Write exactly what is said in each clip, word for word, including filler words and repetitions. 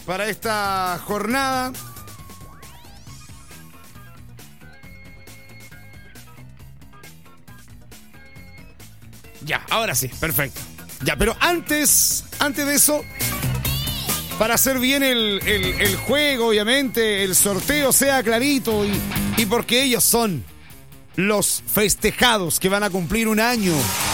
para esta jornada. Ya, ahora sí, perfecto. Ya, pero antes, antes de eso, para hacer bien el, el, el juego, obviamente, el sorteo sea clarito y, y porque ellos son los festejados que van a cumplir un año.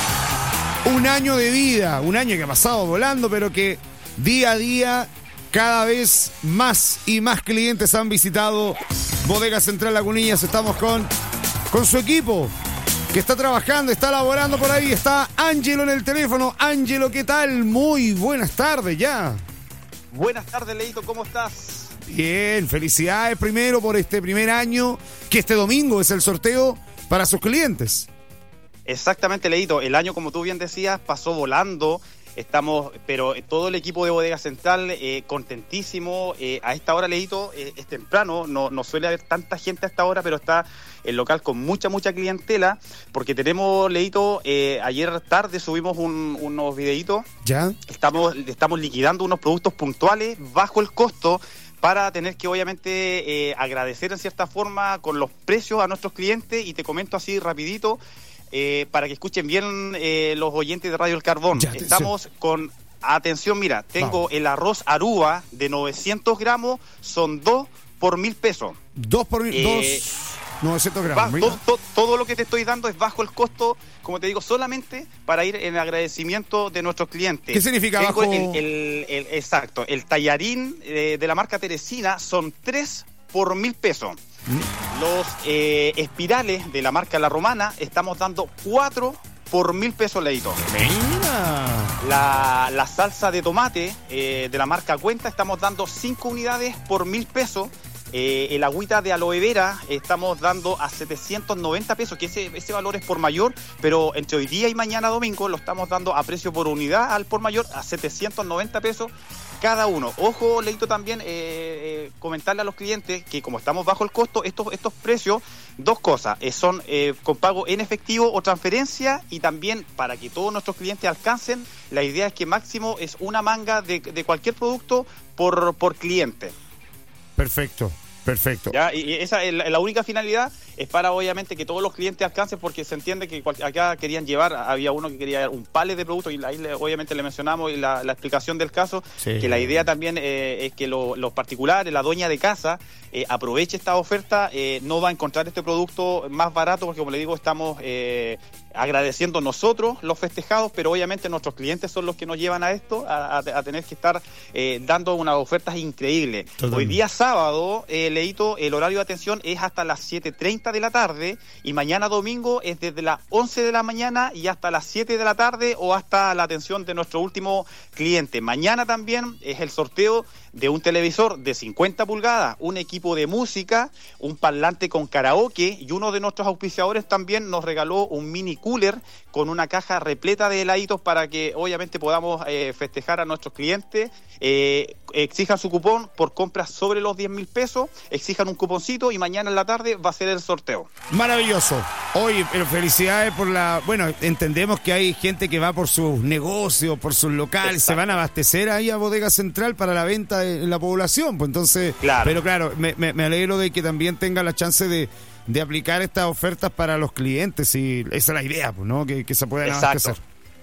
Un año de vida, un año que ha pasado volando, pero que día a día cada vez más y más clientes han visitado Bodega Central Lagunillas. Estamos con, con su equipo, que está trabajando, está laborando por ahí. Está Ángelo en el teléfono. Ángelo, ¿qué tal? Muy buenas tardes ya. Buenas tardes, Leito, ¿cómo estás? Bien, felicidades primero por este primer año, que este domingo es el sorteo para sus clientes. Exactamente, Leito, el año, como tú bien decías, pasó volando. Estamos, pero todo el equipo de Bodega Central eh, contentísimo. Eh, a esta hora, Leito, eh, es temprano, no, no suele haber tanta gente a esta hora, pero está el local con mucha, mucha clientela, porque tenemos, Leito, eh, ayer tarde subimos un, unos videitos. ¿Ya? Estamos, estamos liquidando unos productos puntuales bajo el costo, para tener que obviamente eh, agradecer en cierta forma con los precios a nuestros clientes, y te comento así rapidito, eh, para que escuchen bien eh, los oyentes de Radio El Carbón. Ya, estamos sí. con, atención, mira, tengo Vamos. el arroz Aruba de novecientos gramos, son dos por mil pesos. Dos por mil, eh, dos, novecientos gramos. Va, todo, todo, todo lo que te estoy dando es bajo el costo, como te digo, solamente para ir en agradecimiento de nuestros clientes. ¿Qué significa Tengo bajo? El, el, el, exacto, el tallarín eh, de la marca Teresina son tres por mil pesos. ¿Mm? Los eh, espirales de la marca La Romana estamos dando cuatro por mil pesos, Leito. Mira. La, la salsa de tomate eh, de la marca Cuenta estamos dando cinco unidades por mil pesos. Eh, el agüita de aloe vera estamos dando a setecientos noventa pesos, que ese, ese valor es por mayor, pero entre hoy día y mañana domingo lo estamos dando a precio por unidad al por mayor a setecientos noventa pesos cada uno. Ojo, Leito, también eh, eh, comentarle a los clientes que como estamos bajo el costo, estos, estos precios, dos cosas, eh, son eh, con pago en efectivo o transferencia, y también para que todos nuestros clientes alcancen, la idea es que máximo es una manga de, de cualquier producto por, por cliente. Perfecto. Perfecto. Ya, y esa es la, la única finalidad, es para obviamente que todos los clientes alcancen, porque se entiende que cual, acá querían llevar, había uno que quería llevar un pallet de productos, y ahí le, obviamente le mencionamos y la, la explicación del caso, sí. que la idea también eh, es que lo, los particulares, la dueña de casa, eh, aproveche esta oferta, eh, no va a encontrar este producto más barato, porque como le digo, estamos eh, agradeciendo nosotros los festejados, pero obviamente nuestros clientes son los que nos llevan a esto, a, a, a tener que estar eh, dando unas ofertas increíbles. Totalmente. Hoy día sábado, eh, Leito, el horario de atención es hasta las siete treinta de la tarde, y mañana domingo es desde las once de la mañana y hasta las siete de la tarde, o hasta la atención de nuestro último cliente. Mañana también es el sorteo de un televisor de cincuenta pulgadas, un equipo de música, un parlante con karaoke, y uno de nuestros auspiciadores también nos regaló un mini cooler con una caja repleta de heladitos para que obviamente podamos eh, festejar a nuestros clientes. Eh, exijan su cupón por compras sobre los diez mil pesos, exijan un cuponcito, y mañana en la tarde va a ser el sorteo. Maravilloso. Oye, pero felicidades por la... Bueno, entendemos que hay gente que va por sus negocios, por sus locales, exacto, se van a abastecer ahí a Bodega Central para la venta en la población, pues entonces... Claro. Pero claro, me, me, me alegro de que también tenga la chance de... de aplicar estas ofertas para los clientes, y esa es la idea, pues, ¿no? Que, que se puedan abastecer.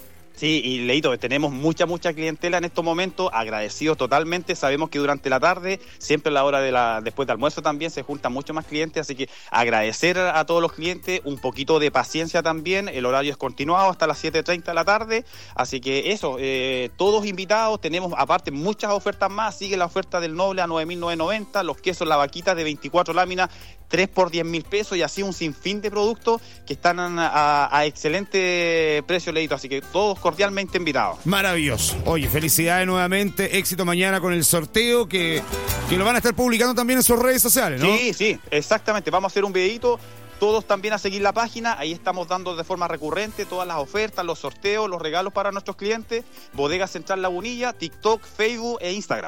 Sí, y Leito, tenemos mucha, mucha clientela en estos momentos, agradecidos totalmente. Sabemos que durante la tarde, siempre a la hora de la después del almuerzo también se juntan mucho más clientes, así que agradecer a todos los clientes, un poquito de paciencia también. El horario es continuado hasta las siete treinta de la tarde, así que eso, eh, todos invitados. Tenemos aparte muchas ofertas más. Sigue la oferta del Noble a nueve mil novecientos noventa, los quesos La Vaquita de veinticuatro láminas, tres por diez mil pesos, y así un sinfín de productos que están a, a, a excelente precio, Leito, así que todos cordialmente invitados. Maravilloso. Oye, felicidades nuevamente, éxito mañana con el sorteo, que, que lo van a estar publicando también en sus redes sociales, ¿no? Sí, sí, exactamente, vamos a hacer un videito, todos también a seguir la página, ahí estamos dando de forma recurrente todas las ofertas, los sorteos, los regalos para nuestros clientes. Bodega Central Lagunilla, TikTok, Facebook e Instagram.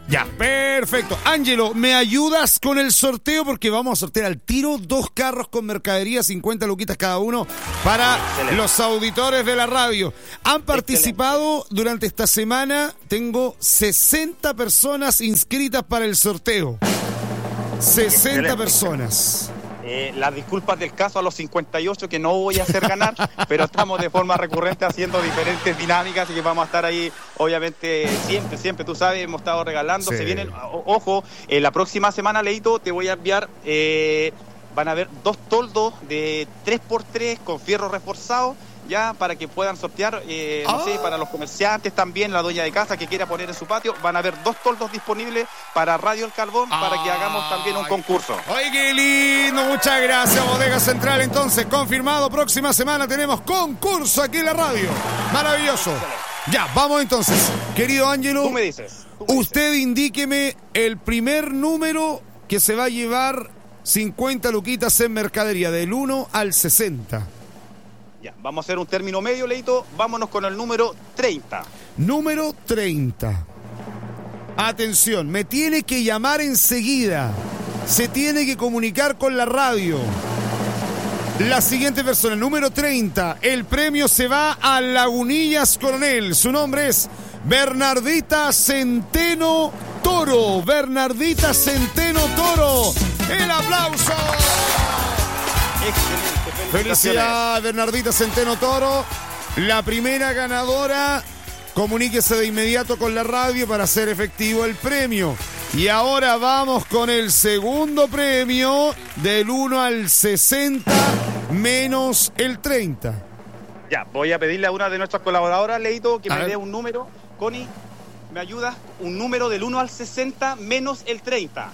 Ya, perfecto. Ángelo, ¿me ayudas con el sorteo? Porque vamos a sortear al tiro dos carros con mercadería, cincuenta luquitas cada uno, para Excelente. Los auditores de la radio. Han participado Excelente. Durante esta semana, tengo sesenta personas inscritas para el sorteo. sesenta Excelente. Personas. Eh, las disculpas del caso a los cincuenta y ocho que no voy a hacer ganar, pero estamos de forma recurrente haciendo diferentes dinámicas y que vamos a estar ahí, obviamente, siempre, siempre, tú sabes, hemos estado regalando, sí. Se vienen, o, ojo, eh, la próxima semana, Leito, te voy a enviar, eh, van a haber dos toldos de tres por tres con fierro reforzado, ya para que puedan sortear, eh, no ah. sé, para los comerciantes también, la dueña de casa que quiera poner en su patio, van a haber dos toldos disponibles para Radio El Carbón, ah. para que hagamos también un concurso. ¡Ay, qué lindo! Muchas gracias, Bodega Central. Entonces, confirmado, próxima semana tenemos concurso aquí en la radio. Maravilloso. Ya, vamos entonces. Querido Ángelo, tú me dices. Tú me usted dices. Indíqueme el primer número que se va a llevar cincuenta luquitas en mercadería, del uno al sesenta. Ya, vamos a hacer un término medio, Leito. Vámonos con el número treinta. Número treinta. Atención, me tiene que llamar enseguida. Se tiene que comunicar con la radio. La siguiente persona, número treinta. El premio se va a Lagunillas Coronel. Su nombre es Bernardita Centeno Toro. Bernardita Centeno Toro. El aplauso. Excelente. Felicidades, Bernardita Centeno Toro. La primera ganadora. Comuníquese de inmediato con la radio para hacer efectivo el premio. Y ahora vamos con el segundo premio, del uno al sesenta menos el treinta. Ya, voy a pedirle a una de nuestras colaboradoras, Leito, que a me ver. dé un número. Connie, ¿me ayudas? Un número del uno al sesenta menos el treinta.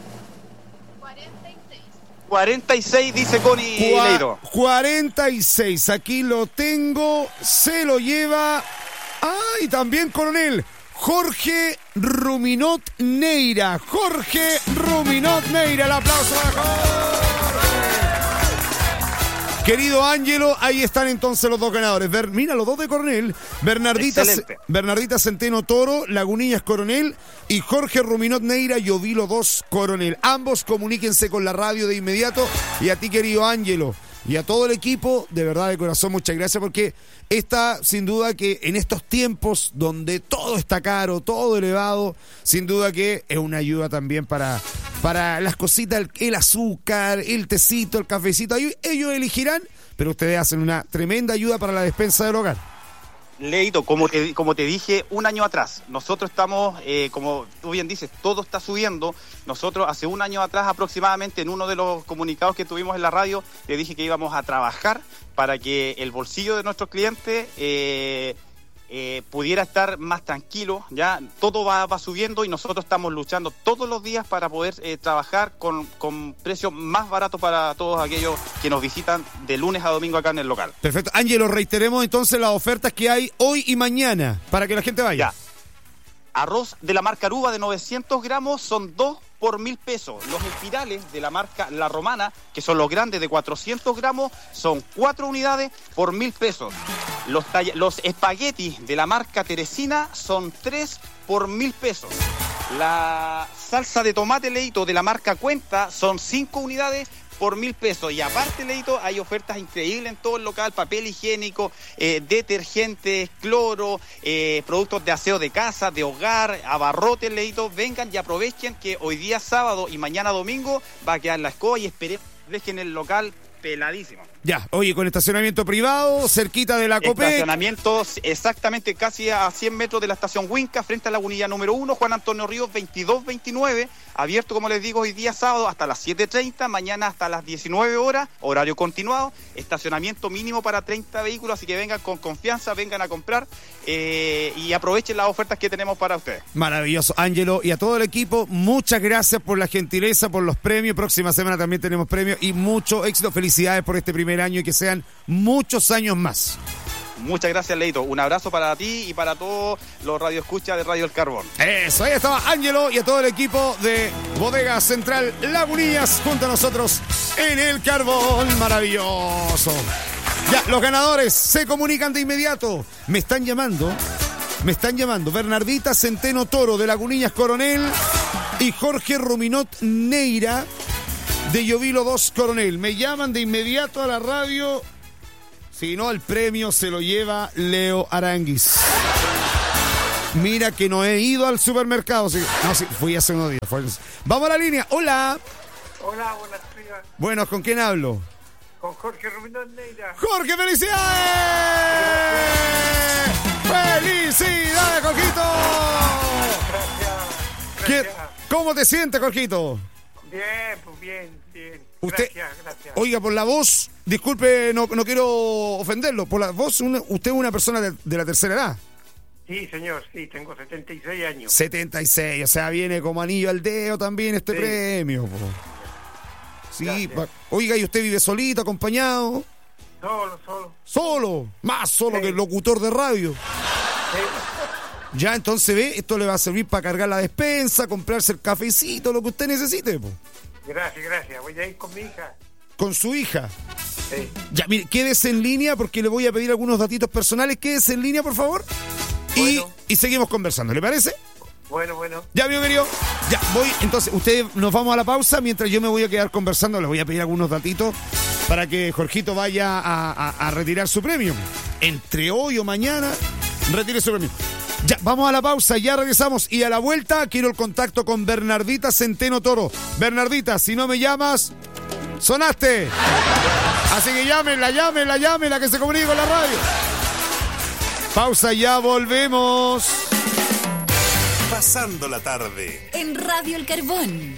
cuarenta y seis, dice Connie Cua- Leiro. cuarenta y seis, aquí lo tengo, se lo lleva. ¡Ay, también, coronel! Jorge Ruminot Neira. Jorge Ruminot Neira, el aplauso para Jorge. Querido Ángelo, ahí están entonces los dos ganadores. Ver, mira, los dos de Coronel. Bernardita, Bernardita Centeno Toro, Lagunillas Coronel, y Jorge Ruminot Neira, Llovilo dos Coronel. Ambos comuníquense con la radio de inmediato. Y a ti, querido Ángelo, y a todo el equipo, de verdad, de corazón, muchas gracias, porque esta, sin duda que en estos tiempos donde todo está caro, todo elevado, sin duda que es una ayuda también para, para las cositas, el, el azúcar, el tecito, el cafecito. Ellos elegirán, pero ustedes hacen una tremenda ayuda para la despensa del hogar. Leito, como te, como te dije un año atrás, nosotros estamos, eh, como tú bien dices, todo está subiendo. Nosotros hace un año atrás aproximadamente, en uno de los comunicados que tuvimos en la radio, te dije que íbamos a trabajar para que el bolsillo de nuestros clientes eh, eh, pudiera estar más tranquilo. Ya todo va, va subiendo y nosotros estamos luchando todos los días para poder eh, trabajar con, con precios más baratos para todos aquellos que nos visitan de lunes a domingo acá en el local. Perfecto. Ángelo, reiteremos entonces las ofertas que hay hoy y mañana para que la gente vaya. Ya. Arroz de la marca Aruba de novecientos gramos son dos por mil pesos. Los espirales de la marca La Romana, que son los grandes de cuatrocientos gramos, son cuatro unidades por mil pesos. Los, tall- los espaguetis de la marca Teresina son tres por mil pesos. La salsa de tomate, Leito, de la marca Cuenta son cinco unidades por mil pesos. Y aparte, Leito, hay ofertas increíbles en todo el local: papel higiénico, eh, detergentes, cloro, eh, productos de aseo de casa, de hogar, abarrotes, Leito. Vengan y aprovechen que hoy día sábado y mañana domingo va a quedar la escoba y esperemos que dejen el local peladísimo. Ya, oye, con estacionamiento privado, cerquita de la Copec. Estacionamiento exactamente casi a cien metros de la estación Huinca, frente a la Lagunilla número uno, Juan Antonio Ríos veintidós veintinueve, abierto, como les digo, hoy día sábado hasta las siete treinta, mañana hasta las diecinueve horas, horario continuado, estacionamiento mínimo para treinta vehículos, así que vengan con confianza, vengan a comprar eh, y aprovechen las ofertas que tenemos para ustedes. Maravilloso, Ángelo, y a todo el equipo, muchas gracias por la gentileza, por los premios. Próxima semana también tenemos premios y mucho éxito. Felicidades por este primer año y que sean muchos años más. Muchas gracias, Leito. Un abrazo para ti y para todos los radioescuchas de Radio El Carbón. Eso, ahí estaba Ángelo y a todo el equipo de Bodega Central Lagunillas junto a nosotros en El Carbón. Maravilloso. Ya, los ganadores se comunican de inmediato. Me están llamando, me están llamando Bernardita Centeno Toro de Lagunillas Coronel y Jorge Ruminot Neira de Llovilo dos Coronel. Me llaman de inmediato a la radio. Si no, el premio se lo lleva Leo Aranguis. Mira que no he ido al supermercado. Sí. No, sí, fui hace unos días. Fue... Vamos a la línea. Hola. Hola, buenas días. Bueno, ¿con quién hablo? Con Jorge Ruminot Neira. ¡Jorge, felicidades! ¡Felicidades, Jorgito! Gracias. ¿Qué, gracias. ¿Cómo te sientes, Jorgito? Bien, pues bien, bien. Usted, gracias, gracias. Oiga, por la voz, disculpe, no, no quiero ofenderlo, por la voz, una, usted es una persona de, de la tercera edad. Sí, señor, sí, tengo setenta y seis años. setenta y seis, o sea, viene como anillo al dedo también este Sí. premio. Po. Sí, Gracias. pa- oiga, ¿y usted vive solito, acompañado? Solo, solo. Solo, más solo Sí. que el locutor de radio. Sí. Ya, entonces, ve, esto le va a servir para cargar la despensa, comprarse el cafecito, lo que usted necesite, po. Gracias, gracias. Voy a ir con mi hija. Con su hija. Sí. Ya, mire, quédese en línea porque le voy a pedir algunos datitos personales. Quédese en línea, por favor. Y, Bueno. y seguimos conversando, ¿le parece? Bueno, bueno. Ya, mi querido. Ya, voy. Entonces, ustedes nos vamos a la pausa mientras yo me voy a quedar conversando. Les voy a pedir algunos datitos para que Jorgito vaya a, a- a retirar su premio. Entre hoy o mañana, retire su premio. Ya, vamos a la pausa, ya regresamos. Y a la vuelta quiero el contacto con Bernardita Centeno Toro. Bernardita, si no me llamas, sonaste. Así que llámenla, llámenla, llámenla, que se comunique con la radio. Pausa, ya volvemos. Pasando la tarde. En Radio El Carbón.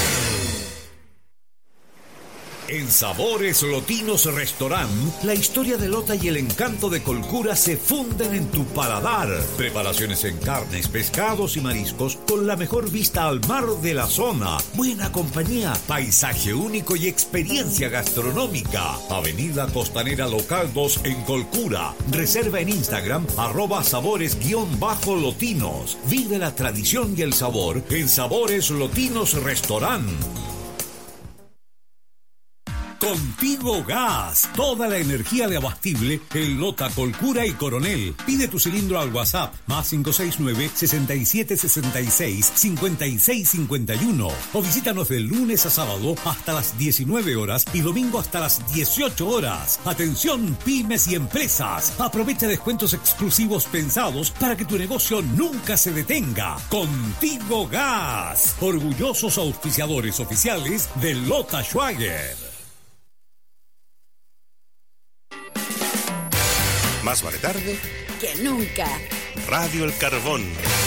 En Sabores Lotinos Restaurant, la historia de Lota y el encanto de Colcura se funden en tu paladar. Preparaciones en carnes, pescados y mariscos con la mejor vista al mar de la zona. Buena compañía, paisaje único y experiencia gastronómica. Avenida Costanera Local dos en Colcura. Reserva en Instagram, arroba sabores-lotinos. Vive la tradición y el sabor en Sabores Lotinos Restaurant. Contigo Gas, toda la energía de abastible en Lota, Colcura y Coronel. Pide tu cilindro al WhatsApp más cinco seis nueve, seis siete seis seis, cinco seis cinco uno o visítanos de lunes a sábado hasta las diecinueve horas y domingo hasta las dieciocho horas. Atención pymes y empresas, aprovecha descuentos exclusivos pensados para que tu negocio nunca se detenga. Contigo Gas, orgullosos auspiciadores oficiales de Lota Schwager. Más vale tarde. Que nunca. Radio El Carbón.